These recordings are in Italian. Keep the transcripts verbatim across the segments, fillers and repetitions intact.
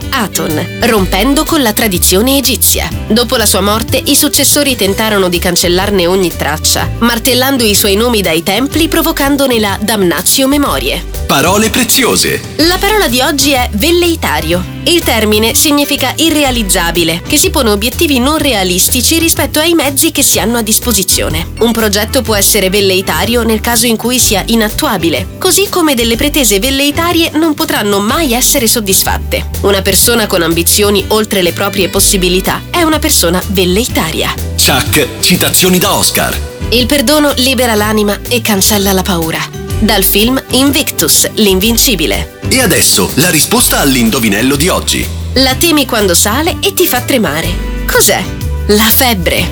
Aton, rompendo con la tradizione egizia. Dopo la sua morte, i successori tentarono di cancellarne ogni traccia, martellando i suoi nomi dai templi, provocandone la damnatio memoriae. Parole preziose. La parola di oggi è velleitario. Il termine significa irrealizzabile, che si pone obiettivi non realistici rispetto ai mezzi che si hanno a disposizione. Un progetto può essere velleitario nel caso in cui sia inattuabile, così come delle pretese velleitarie non potranno mai essere soddisfatte. Una persona con ambizioni oltre le proprie possibilità è una persona velleitaria. Chuck, citazioni da Oscar. Il perdono libera l'anima e cancella la paura. Dal film Invictus, l'invincibile. E adesso la risposta all'indovinello di oggi. La temi quando sale e ti fa tremare. Cos'è? La febbre.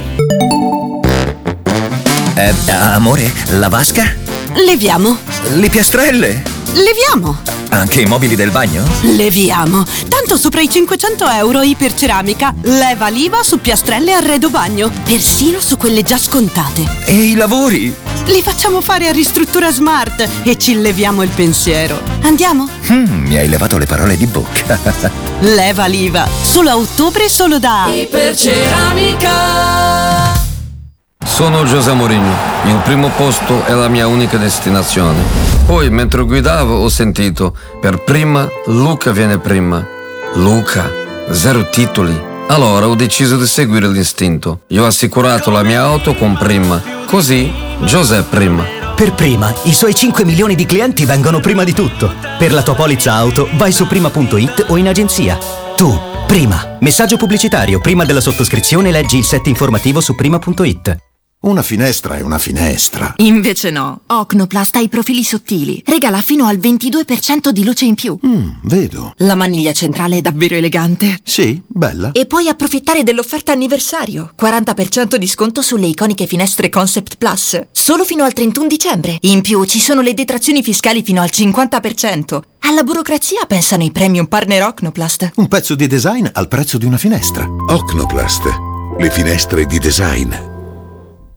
Eh, amore, la vasca? Leviamo. Le piastrelle? Leviamo. Anche i mobili del bagno? Leviamo. Tanto sopra i cinquecento euro Iperceramica leva l'I V A su piastrelle e arredo bagno, persino su quelle già scontate. E i lavori? Li facciamo fare a Ristruttura Smart e ci leviamo il pensiero. Andiamo? Mm, mi hai levato le parole di bocca. Leva l'I V A. Solo a ottobre, solo da Iperceramica. Sono José Mourinho. Il primo posto è la mia unica destinazione. Poi, mentre guidavo, ho sentito: per prima, Luca viene prima. Luca, zero titoli. Allora ho deciso di seguire l'istinto. Io ho assicurato la mia auto con Prima. Così, José prima. Per Prima, i suoi cinque milioni di clienti vengono prima di tutto. Per la tua polizza auto, vai su prima punto it o in agenzia. Tu, Prima. Messaggio pubblicitario. Prima della sottoscrizione leggi il set informativo su prima punto it. Una finestra è una finestra. Invece no. Ocnoplast ha i profili sottili. Regala fino al ventidue per cento di luce in più. Mm, vedo. La maniglia centrale è davvero elegante. Sì, bella. E puoi approfittare dell'offerta anniversario. quaranta per cento di sconto sulle iconiche finestre Concept Plus. Solo fino al trentuno dicembre. In più ci sono le detrazioni fiscali fino al cinquanta per cento. Alla burocrazia pensano i premium partner Ocnoplast. Un pezzo di design al prezzo di una finestra. Ocnoplast. Le finestre di design.